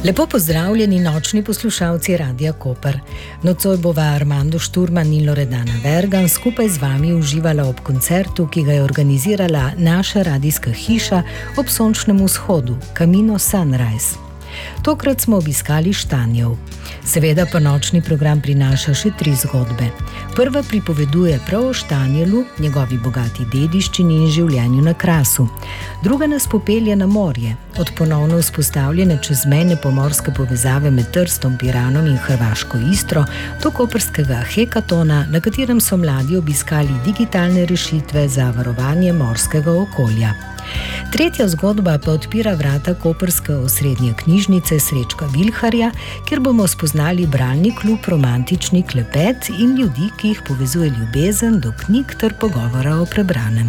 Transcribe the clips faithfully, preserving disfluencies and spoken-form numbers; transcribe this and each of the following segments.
Lepo pozdravljeni nočni poslušalci Radia Koper. Nocoj bova Armando Šturman in Loredana Vergan skupaj z vami uživala ob koncertu, ki ga je organizirala naša radijska hiša ob sončnem vzhodu, Camino Sunrise. Tokrat smo obiskali Štanjev. Seveda pa nočni program prinaša še tri zgodbe. Prva pripoveduje prav o Štanjelu, njegovi bogati dediščini in življenju na Krasu. Druga nas popelje na morje, od ponovno vzpostavljene čezmejne pomorske povezave med Trstom, Piranom in Hrvaško Istro do koprskega hekatona, na katerem so mladi obiskali digitalne rešitve za varovanje morskega okolja. Tretja zgodba pa odpira vrata koprske osrednje knjižnice Srečka Vilharja, kjer bomo spoznali bralni klub, romantični klepet in ljudi, ki jih povezuje ljubezen do knjig ter pogovora o prebranem.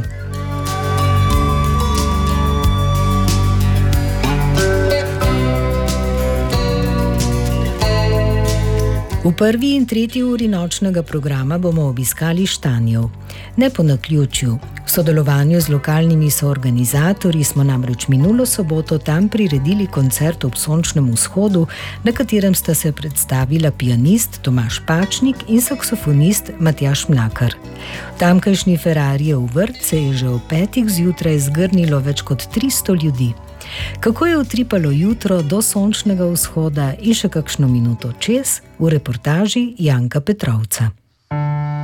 V prvi in tretji uri nočnega programa bomo obiskali Štanjev. Ne po naključju. V sodelovanju z lokalnimi soorganizatorji smo namreč minulo soboto tam priredili koncert ob sončnem vzhodu, na katerem sta se predstavila pianist Tomaž Pačnik in saksofonist Matjaž Mlakar. V tamkajšnji Ferrarijev vrt se je že ob petih zjutraj zgrnilo več kot tristo ljudi. Kako je utripalo jutro do sončnega vzhoda in še kakšno minuto čez, v reportaži Janka Petrovca.